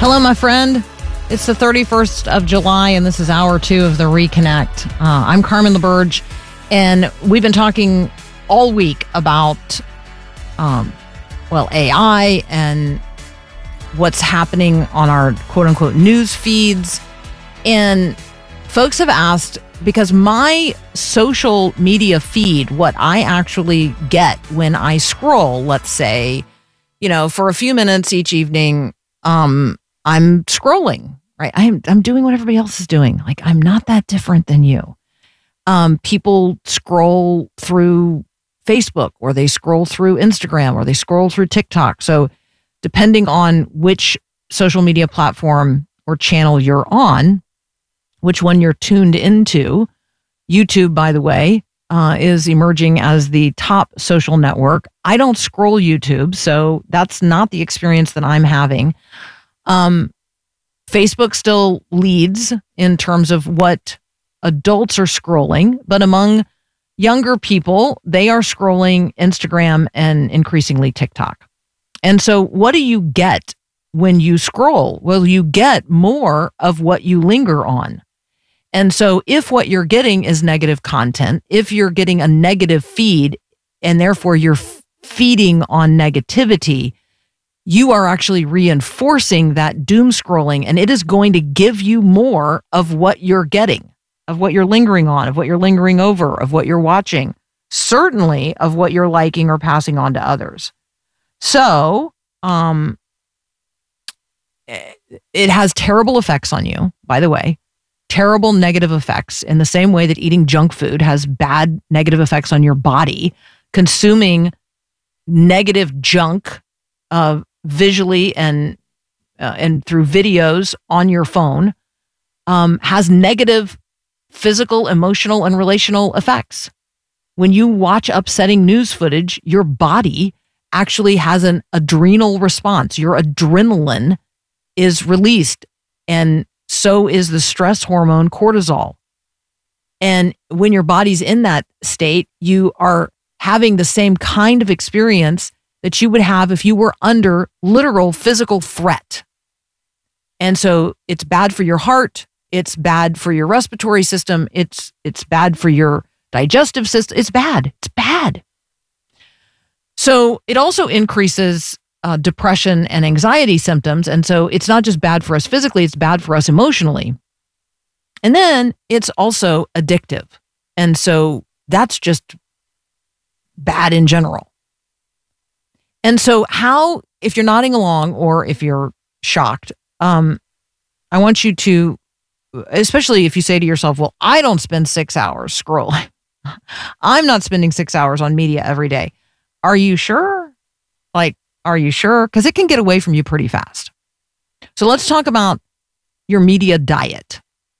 Hello, my friend. It's the 31st of July, and this is hour 2 of the Reconnect. I'm Carmen LaBerge, and we've been talking all week about, AI and what's happening on our quote-unquote news feeds. And folks have asked, because my social media feed, what I actually get when I scroll, let's say, for a few minutes each evening, I'm scrolling, right? I'm doing what everybody else is doing. Like, I'm not that different than you. People scroll through Facebook, or they scroll through Instagram, or they scroll through TikTok. So depending on which social media platform or channel you're on, which one you're tuned into, YouTube, by the way, is emerging as the top social network. I don't scroll YouTube, so that's not the experience that I'm having. Facebook still leads in terms of what adults are scrolling, but among younger people, they are scrolling Instagram and increasingly TikTok. And so what do you get when you scroll? Well, you get more of what you linger on. And so if what you're getting is negative content, if you're getting a negative feed, and therefore you're feeding on negativity, you are actually reinforcing that doom scrolling, and it is going to give you more of what you're getting, of what you're lingering on, of what you're lingering over, of what you're watching, certainly of what you're liking or passing on to others. So, it has terrible effects on you, by the way, terrible negative effects, in the same way that eating junk food has bad negative effects on your body. Consuming negative junk, visually and through videos on your phone, has negative physical, emotional, and relational effects. When you watch upsetting news footage, your body actually has an adrenal response. Your adrenaline is released, and so is the stress hormone cortisol. And when your body's in that state, you are having the same kind of experience that you would have if you were under literal physical threat. And so it's bad for your heart. It's bad for your respiratory system. It's bad for your digestive system. It's bad. It's bad. So it also increases depression and anxiety symptoms. And so it's not just bad for us physically, it's bad for us emotionally. And then it's also addictive. And so that's just bad in general. And so if you're nodding along or if you're shocked, I want you to, especially if you say to yourself, well, I don't spend 6 hours scrolling. I'm not spending 6 hours on media every day. Are you sure? Are you sure? Because it can get away from you pretty fast. So let's talk about your media diet.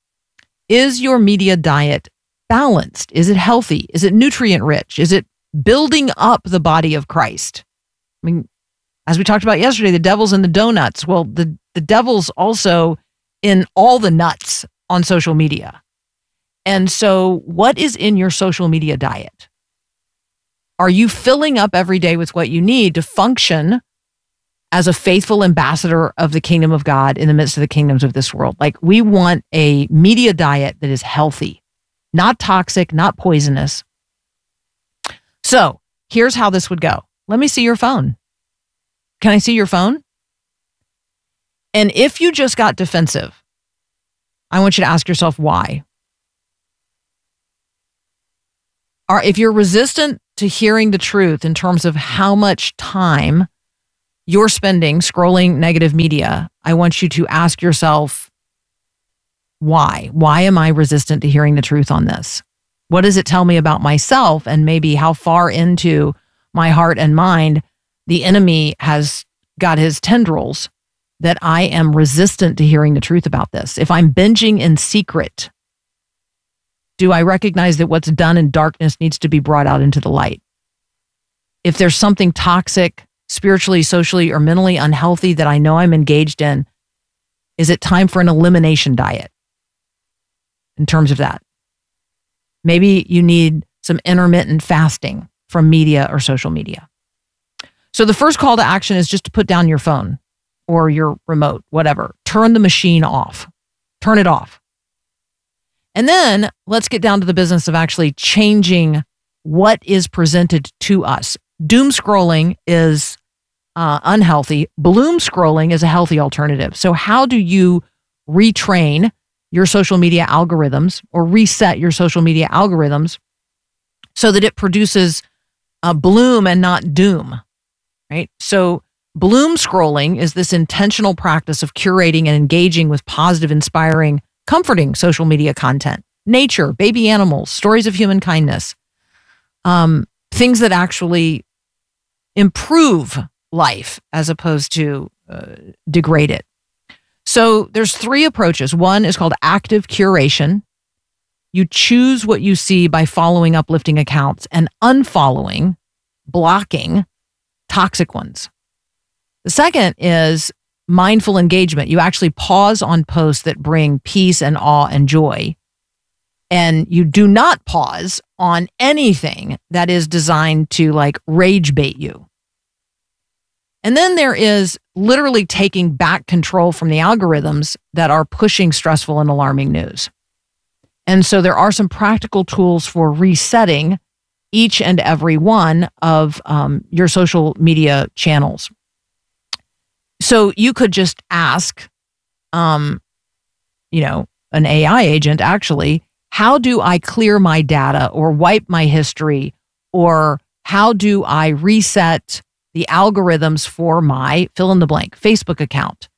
Is your media diet balanced? Is it healthy? Is it nutrient rich? Is it building up the body of Christ? I mean, as we talked about yesterday, the devil's in the donuts. Well, the devil's also in all the nuts on social media. And so what is in your social media diet? Are you filling up every day with what you need to function as a faithful ambassador of the kingdom of God in the midst of the kingdoms of this world? Like, we want a media diet that is healthy, not toxic, not poisonous. So here's how this would go. Let me see your phone. Can I see your phone? And if you just got defensive, I want you to ask yourself why. Or if you're resistant to hearing the truth in terms of how much time you're spending scrolling negative media, I want you to ask yourself, why? Why am I resistant to hearing the truth on this? What does it tell me about myself, and maybe how far into my heart and mind the enemy has got his tendrils that I am resistant to hearing the truth about this? If I'm binging in secret, do I recognize that what's done in darkness needs to be brought out into the light? If there's something toxic, spiritually, socially, or mentally unhealthy that I know I'm engaged in, is it time for an elimination diet in terms of that? Maybe you need some intermittent fasting from media or social media. So the first call to action is just to put down your phone. or your remote, whatever. Turn the machine off. Turn it off. And then let's get down to the business of actually changing what is presented to us. Doom scrolling is unhealthy. Bloom scrolling is a healthy alternative. So how do you retrain your social media algorithms or reset your social media algorithms so that it produces bloom and not doom, right? So bloom scrolling is this intentional practice of curating and engaging with positive, inspiring, comforting social media content, nature, baby animals, stories of human kindness, things that actually improve life as opposed to degrade it. So there's 3 approaches. One is called active curation. You choose what you see by following uplifting accounts and unfollowing, blocking toxic ones. The second is mindful engagement. You actually pause on posts that bring peace and awe and joy. And you do not pause on anything that is designed to like rage bait you. And then there is literally taking back control from the algorithms that are pushing stressful and alarming news. And so there are some practical tools for resetting each and every one of your social media channels. So you could just ask, an AI agent actually, how do I clear my data or wipe my history? Or how do I reset the algorithms for my fill in the blank Facebook account,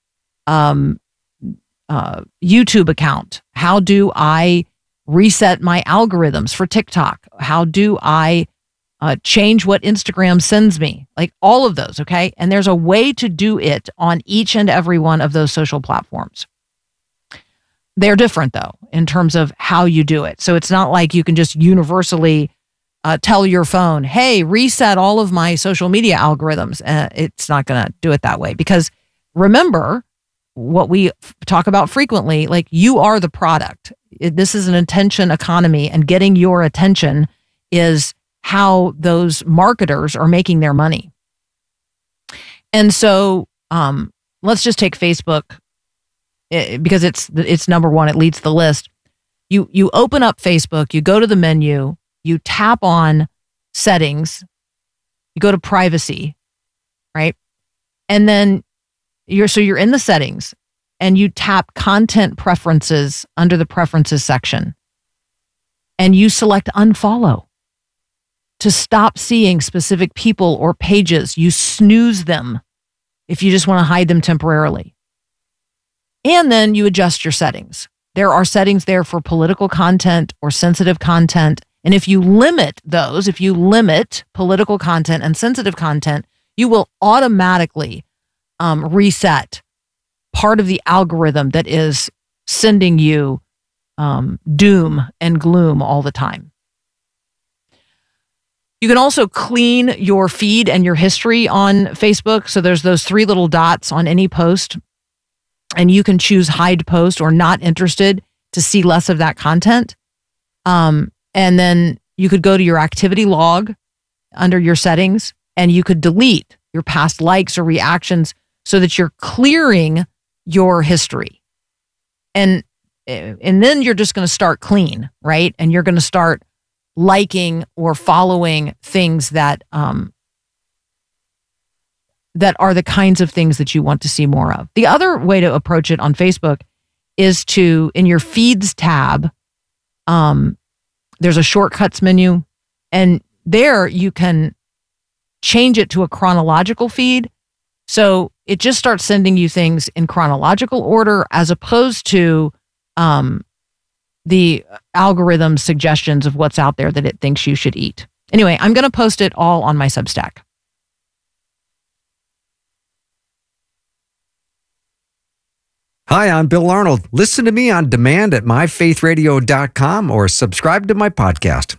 YouTube account? How do I reset my algorithms for TikTok? How do I change what Instagram sends me? Like all of those, okay? And there's a way to do it on each and every one of those social platforms. They're different though, in terms of how you do it. So it's not like you can just universally tell your phone, hey, reset all of my social media algorithms. It's not going to do it that way, because remember what we talk about frequently, like you are the product. This is an attention economy, and getting your attention is how those marketers are making their money. And so let's just take Facebook because it's number one. It leads the list. You open up Facebook, you go to the menu, you tap on settings, you go to privacy, right? And then you're in the settings and you tap content preferences under the preferences section and you select unfollow to stop seeing specific people or pages. You snooze them if you just want to hide them temporarily. And then you adjust your settings. There are settings there for political content or sensitive content. And if you limit those, if you limit political content and sensitive content, you will automatically reset part of the algorithm that is sending you doom and gloom all the time. You can also clean your feed and your history on Facebook. So there's those 3 little dots on any post, and you can choose hide post or not interested to see less of that content. And then you could go to your activity log under your settings, and you could delete your past likes or reactions so that you're clearing your history. And then you're just going to start clean, right? And you're going to start liking or following things that that are the kinds of things that you want to see more of. The other way to approach it on Facebook is to, in your feeds tab, there's a shortcuts menu, and there you can change it to a chronological feed. So it just starts sending you things in chronological order as opposed to the algorithm suggestions of what's out there that it thinks you should eat. Anyway, I'm going to post it all on my Substack. Hi, I'm Bill Arnold. Listen to me on demand at myfaithradio.com or subscribe to my podcast.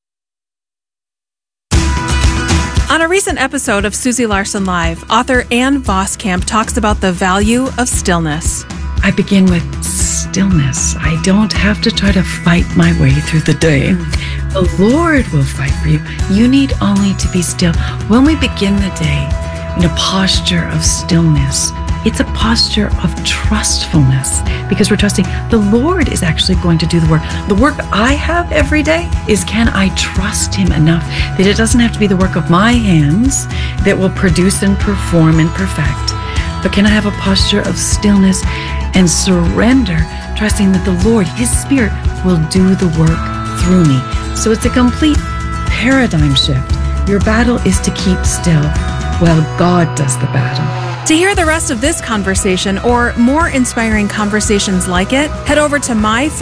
On a recent episode of Susie Larson Live, author Ann Voskamp talks about the value of stillness. I begin with stillness. I don't have to try to fight my way through the day. The Lord will fight for you. You need only to be still. When we begin the day in a posture of stillness, It's a posture of trustfulness because we're trusting the Lord is actually going to do the work. The work I have every day is, can I trust Him enough that it doesn't have to be the work of my hands that will produce and perform and perfect, but can I have a posture of stillness and surrender, trusting that the Lord, His Spirit, will do the work through me. So it's a complete paradigm shift. Your battle is to keep still while God does the battle. To hear the rest of this conversation or more inspiring conversations like it, head over to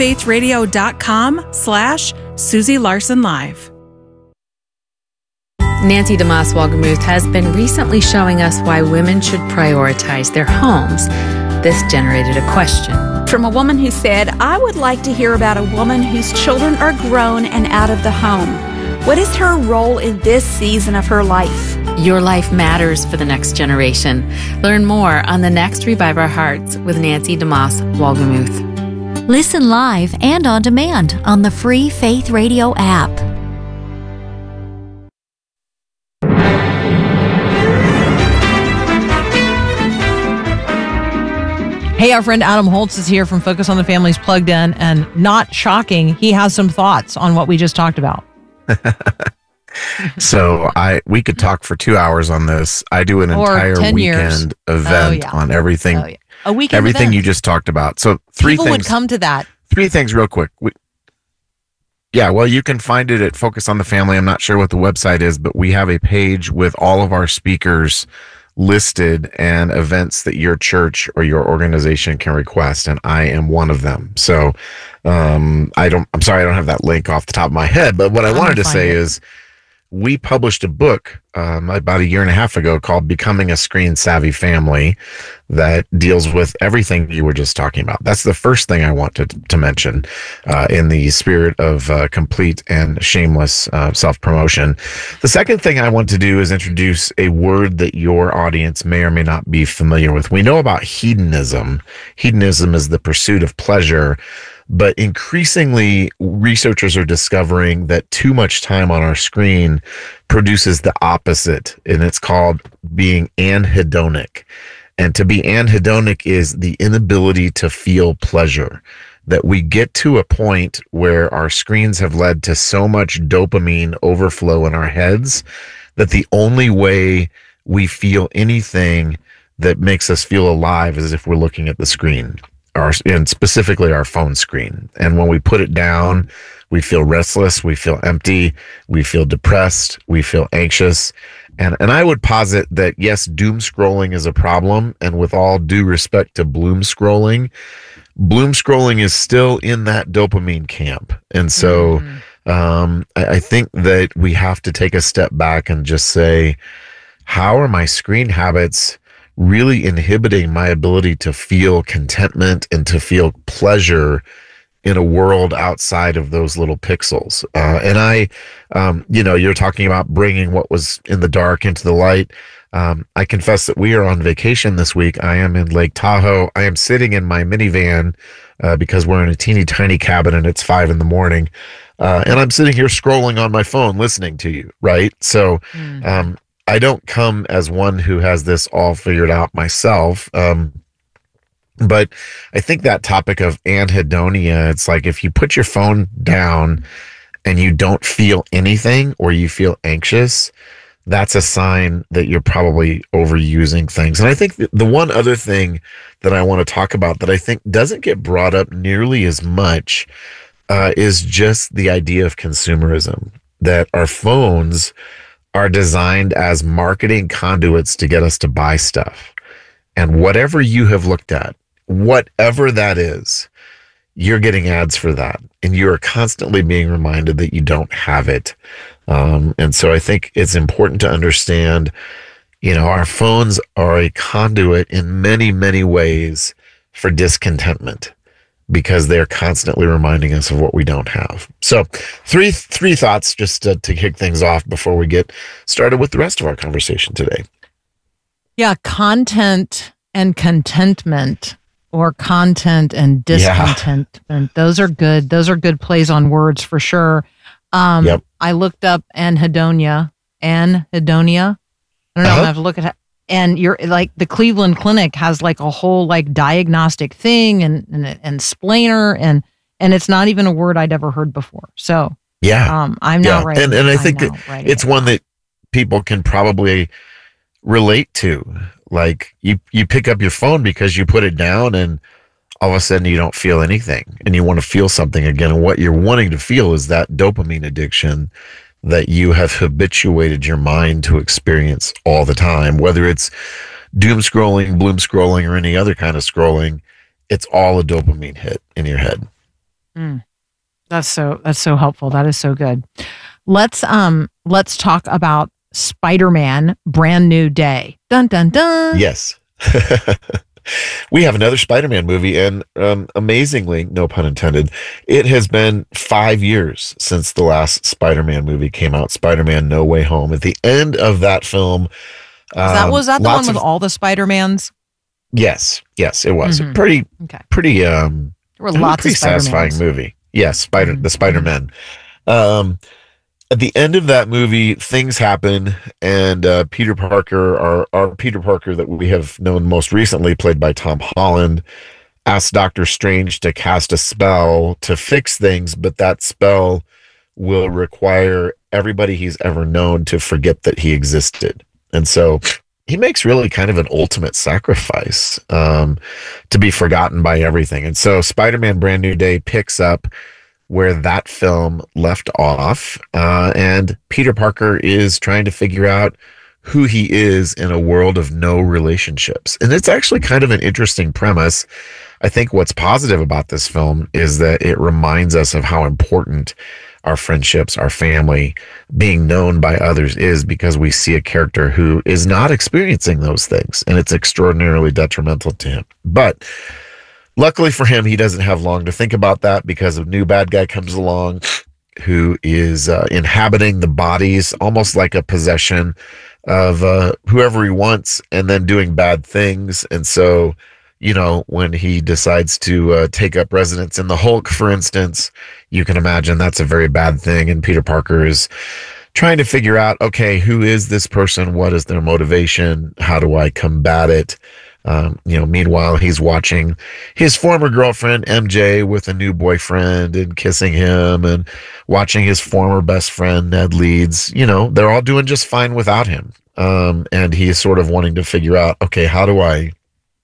myfaithradio.com/Susie Larson Live. Nancy DeMoss Wolgemuth has been recently showing us why women should prioritize their homes. This generated a question. From a woman who said, I would like to hear about a woman whose children are grown and out of the home. What is her role in this season of her life? Your life matters for the next generation. Learn more on the next Revive Our Hearts with Nancy DeMoss Wolgemuth. Listen live and on demand on the free Faith Radio app. Hey, our friend Adam Holtz is here from Focus on the Family's Plugged In, and not shocking, he has some thoughts on what we just talked about. So we could talk for 2 hours on this. I do an entire weekend event on everything. A weekend everything event. you just talked about. So people would come to that. 3 things real quick. Well, you can find it at Focus on the Family. I'm not sure what the website is, but we have a page with all of our speakers listed and events that your church or your organization can request, and I am one of them. So I'm sorry I don't have that link off the top of my head, but what I wanted to say is we published a book about 1.5 years ago called Becoming a Screen Savvy Family that deals with everything you were just talking about. That's the first thing I want to mention in the spirit of complete and shameless self-promotion. The second thing I want to do is introduce a word that your audience may or may not be familiar with. We know about hedonism. Hedonism is the pursuit of pleasure. But increasingly, researchers are discovering that too much time on our screen produces the opposite, and it's called being anhedonic. And to be anhedonic is the inability to feel pleasure, that we get to a point where our screens have led to so much dopamine overflow in our heads that the only way we feel anything that makes us feel alive is if we're looking at the screen. And specifically our phone screen. And when we put it down, we feel restless, we feel empty, we feel depressed, we feel anxious. And I would posit that, yes, doom scrolling is a problem. And with all due respect to bloom scrolling is still in that dopamine camp. And so I think that we have to take a step back and just say, how are my screen habits really inhibiting my ability to feel contentment and to feel pleasure in a world outside of those little pixels? You're talking about bringing what was in the dark into the light. I confess that we are on vacation this week. I am in Lake Tahoe. I am sitting in my minivan because we're in a teeny tiny cabin and it's 5 a.m. And I'm sitting here scrolling on my phone, listening to you, right? So, I don't come as one who has this all figured out myself. But I think that topic of anhedonia, it's like if you put your phone down and you don't feel anything or you feel anxious, that's a sign that you're probably overusing things. And I think the one other thing that I want to talk about that I think doesn't get brought up nearly as much is just the idea of consumerism, that our phones are designed as marketing conduits to get us to buy stuff. And whatever you have looked at, whatever that is, you're getting ads for that. And you're constantly being reminded that you don't have it. And so I think it's important to understand, our phones are a conduit in many, many ways for discontentment, because they're constantly reminding us of what we don't have. So three thoughts just to kick things off before we get started with the rest of our conversation today. Yeah, content and contentment, or content and discontentment. Yeah. Those are good. Those are good plays on words for sure. I looked up anhedonia. I don't know. I have to look at And you're like, the Cleveland Clinic has like a whole like diagnostic thing and splainer, and it's not even a word I'd ever heard before. So I'm now writing. And I think that it's one that people can probably relate to. Like you pick up your phone because you put it down and all of a sudden you don't feel anything and you want to feel something again. And what you're wanting to feel is that dopamine addiction that you have habituated your mind to experience all the time, whether it's doom scrolling, bloom scrolling, or any other kind of scrolling. It's all a dopamine hit in your head. That's so helpful. That is so good. Let's talk about Spider-Man Brand New Day. Dun, dun, dun. Yes. We have another Spider-Man movie, and amazingly, no pun intended, it has been 5 years since the last Spider-Man movie came out, Spider-Man No Way Home. At the end of that film... was that the one with all the Spider-Mans? Yes, it was. Pretty there were lots of satisfying movie. Yes, the Spider-Man. At the end of that movie, things happen, and Peter Parker, our Peter Parker that we have known most recently, played by Tom Holland, asks Doctor Strange to cast a spell to fix things, but that spell will require everybody he's ever known to forget that he existed. And so he makes really kind of an ultimate sacrifice to be forgotten by everything. And so Spider-Man Brand New Day picks up where that film left off, and Peter Parker is trying to figure out who he is in a world of no relationships. And it's actually kind of an interesting premise. I think what's positive about this film is that it reminds us of how important our friendships, our family, being known by others is, because we see a character who is not experiencing those things, and it's extraordinarily detrimental to him. But luckily for him, he doesn't have long to think about that, because a new bad guy comes along who is inhabiting the bodies, almost like a possession of whoever he wants, and then doing bad things. And so, when he decides to take up residence in the Hulk, for instance, you can imagine that's a very bad thing. And Peter Parker is trying to figure out, okay, who is this person? What is their motivation? How do I combat it? Meanwhile, he's watching his former girlfriend, MJ, with a new boyfriend and kissing him, and watching his former best friend, Ned Leeds. They're all doing just fine without him. And he is sort of wanting to figure out, okay, how do I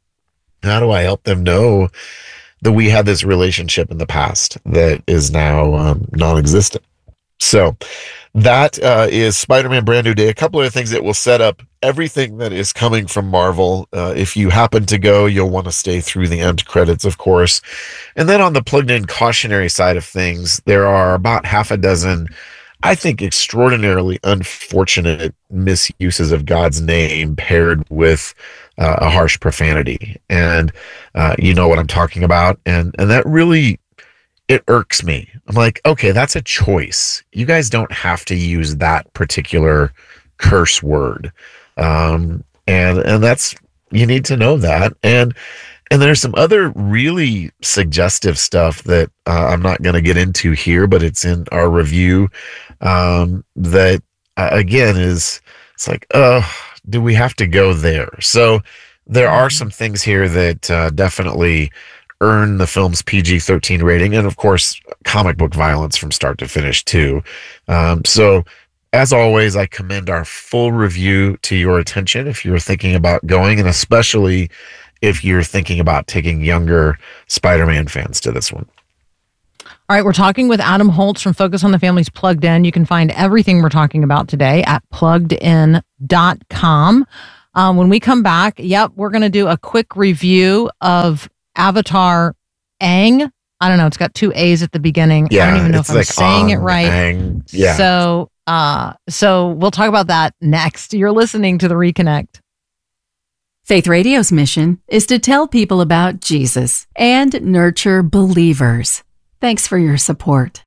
help them know that we had this relationship in the past that is now non-existent? So that is Spider-Man Brand New Day. A couple of things that will set up everything that is coming from Marvel. If you happen to go, you'll want to stay through the end credits, of course. And then on the plugged in cautionary side of things, there are about half a dozen, I think, extraordinarily unfortunate misuses of God's name paired with a harsh profanity. And you know what I'm talking about. And that really, it irks me. I'm like, okay, that's a choice. You guys don't have to use that particular curse word. And that's, you need to know that. And there's some other really suggestive stuff that I'm not going to get into here, but it's in our review, that again it's like, do we have to go there? So there are some things here that definitely earn the film's PG-13 rating, and of course comic book violence from start to finish too. So as always, I commend our full review to your attention if you're thinking about going, and especially if you're thinking about taking younger Spider-Man fans to this one. All right, we're talking with Adam Holz from Focus on the Family's Plugged In. You can find everything we're talking about today at pluggedin.com. When we come back, we're going to do a quick review of Avatar Aang. I don't know, it's got two A's at the beginning. I don't even know if I'm saying it right. Aang. Yeah. So we'll talk about that next. You're listening to The Reconnect. Faith Radio's mission is to tell people about Jesus and nurture believers. Thanks for your support.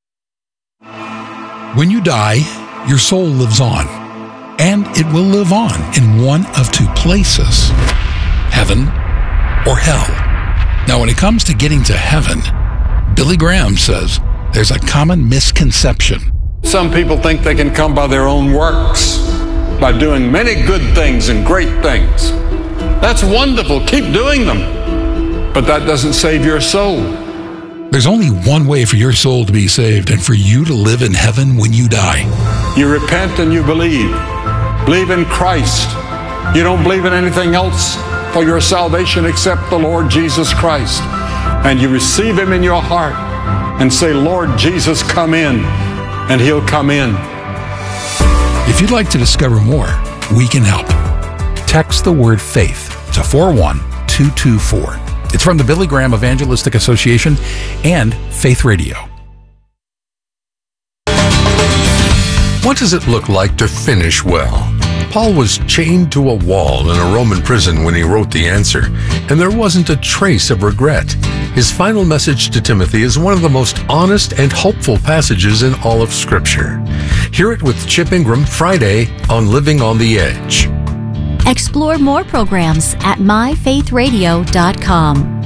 When you die, your soul lives on, and it will live on in one of two places, heaven or hell. Now, when it comes to getting to heaven, Billy Graham says there's a common misconception. Some people think they can come by their own works. by doing many good things and great things. That's wonderful. Keep doing them. But that doesn't save your soul. There's only one way for your soul to be saved and for you to live in heaven when you die. You repent and you believe. Believe in Christ. You don't believe in anything else for your salvation except the Lord Jesus Christ. And you receive Him in your heart and say, Lord Jesus, come in. And He'll come in. If you'd like to discover more, we can help. Text the word faith to 41224. It's from the Billy Graham Evangelistic Association and Faith Radio. What does it look like to finish well? Paul was chained to a wall in a Roman prison when he wrote the answer, and there wasn't a trace of regret. His final message to Timothy is one of the most honest and hopeful passages in all of Scripture. Hear it with Chip Ingram Friday on Living on the Edge. Explore more programs at myfaithradio.com.